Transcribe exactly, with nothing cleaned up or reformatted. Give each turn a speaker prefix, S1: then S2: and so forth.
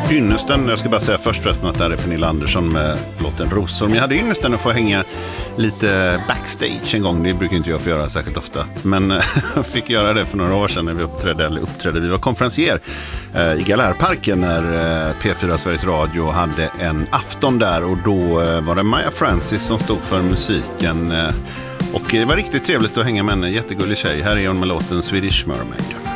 S1: ynnesten, jag ska bara säga först förresten att det här är Pernilla Andersson med låten Rosor. Men jag hade ynnesten att få hänga lite backstage en gång. Det brukar inte jag få göra särskilt ofta. Men jag fick göra det för några år sedan när vi uppträdde, eller uppträdde. Vi var konferencier eh, i Galärparken när eh, P fyra Sveriges Radio hade en afton där. Och då eh, var det Maja Francis som stod för musiken. Eh, och det var riktigt trevligt att hänga med en jättegullig tjej. Här är hon med låten Swedish Mermaid.